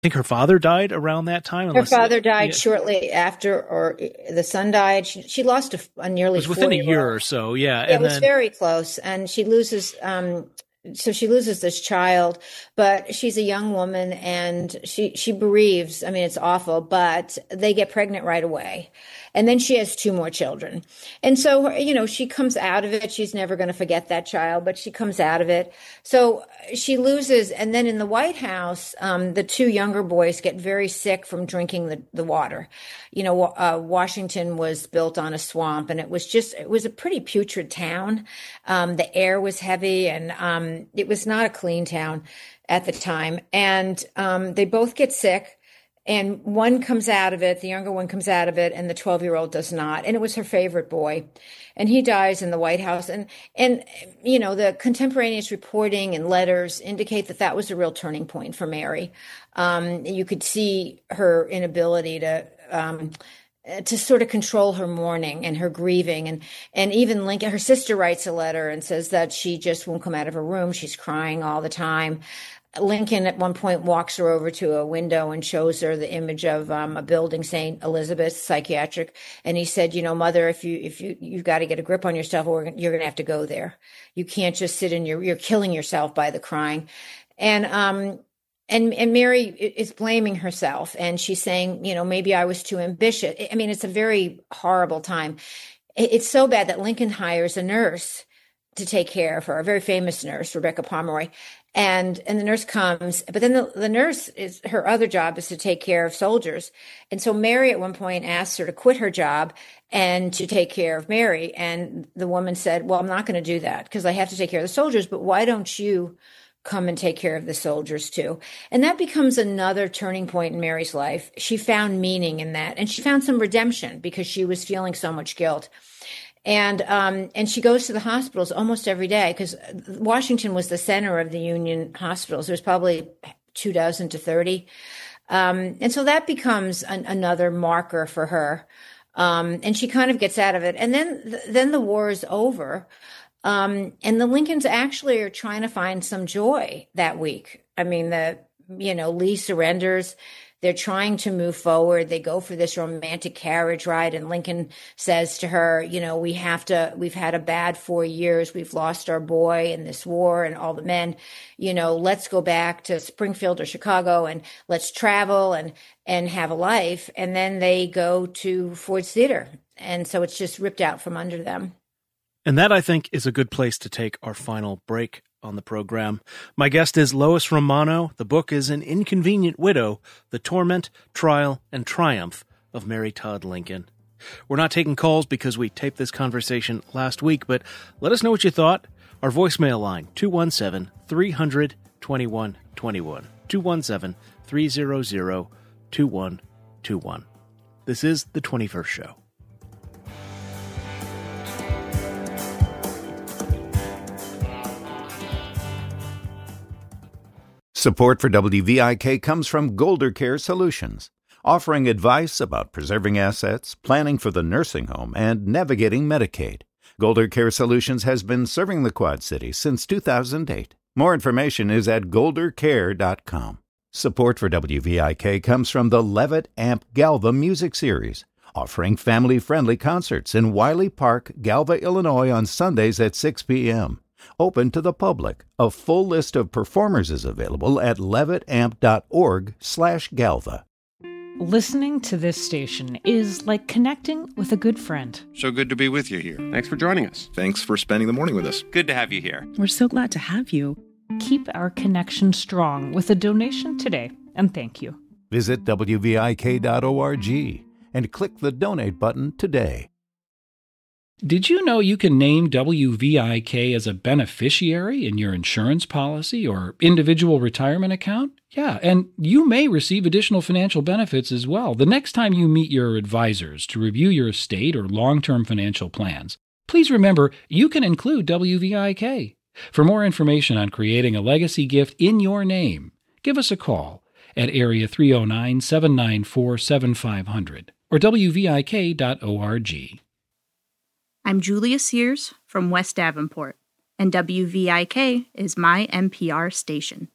think her father died around that time. Her father died shortly after, or the son died. She lost a nearly 4-year-old. It was within a year or so, yeah. Yeah, it was very close. And she loses, so she loses this child, but she's a young woman and she bereaves. I mean, it's awful, but they get pregnant right away. And then she has 2 more children. And so, she comes out of it. She's never going to forget that child, but she comes out of it. So she loses. And then in the White House, the 2 younger boys get very sick from drinking the water. Washington was built on a swamp, and it was a pretty putrid town. The air was heavy, and it was not a clean town at the time. And they both get sick. And one comes out of it, the younger one comes out of it, and the 12-year-old does not. And it was her favorite boy. And he dies in the White House. And the contemporaneous reporting and letters indicate that was a real turning point for Mary. You could see her inability to sort of control her mourning and her grieving. And even Lincoln, her sister writes a letter and says that she just won't come out of her room. She's crying all the time. Lincoln at one point walks her over to a window and shows her the image of a building, St. Elizabeth Psychiatric. And he said, Mother, if you've got to get a grip on yourself, you're going to have to go there. You can't just sit in you're killing yourself by the crying. And Mary is blaming herself, and she's saying, maybe I was too ambitious. I mean, it's a very horrible time. It's so bad that Lincoln hires a nurse to take care of her, a very famous nurse, Rebecca Pomeroy. And the nurse comes, but then the nurse her other job is to take care of soldiers. And so Mary at one point asks her to quit her job and to take care of Mary. And the woman said, well, I'm not going to do that because I have to take care of the soldiers, but why don't you come and take care of the soldiers too? And that becomes another turning point in Mary's life. She found meaning in that, and she found some redemption because she was feeling so much guilt. And she goes to the hospitals almost every day because Washington was the center of the Union hospitals. There was probably 24 to 30. And so that becomes another marker for her. And she kind of gets out of it. And then the war is over. And the Lincolns actually are trying to find some joy that week. I mean, Lee surrenders. They're trying to move forward. They go for this romantic carriage ride. And Lincoln says to her, we've had a bad 4 years. We've lost our boy in this war and all the men, let's go back to Springfield or Chicago and let's travel and have a life. And then they go to Ford's Theater. And so it's just ripped out from under them. And that, I think, is a good place to take our final break on the program. My guest is Lois Romano. The book is An Inconvenient Widow, The Torment, Trial, and Triumph of Mary Todd Lincoln. We're not taking calls because we taped this conversation last week, but let us know what you thought. Our voicemail line, 217-300-2121, 217-300-2121. This is The 21st Show. Support for WVIK comes from Golder Care Solutions, offering advice about preserving assets, planning for the nursing home, and navigating Medicaid. Golder Care Solutions has been serving the Quad Cities since 2008. More information is at goldercare.com. Support for WVIK comes from the Levitt Amp Galva Music Series, offering family-friendly concerts in Wiley Park, Galva, Illinois on Sundays at 6 p.m. Open to the public. A full list of performers is available at levittamp.org/Galva. Listening to this station is like connecting with a good friend. So good to be with you here. Thanks for joining us. Thanks for spending the morning with us. Good to have you here. We're so glad to have you. Keep our connection strong with a donation today, and thank you. Visit WVIK.org and click the donate button today. Did you know you can name WVIK as a beneficiary in your insurance policy or individual retirement account? Yeah, and you may receive additional financial benefits as well the next time you meet your advisors to review your estate or long-term financial plans. Please remember, you can include WVIK. For more information on creating a legacy gift in your name, give us a call at area 309-794-7500 or WVIK.org. I'm Julia Sears from West Davenport, and WVIK is my NPR station.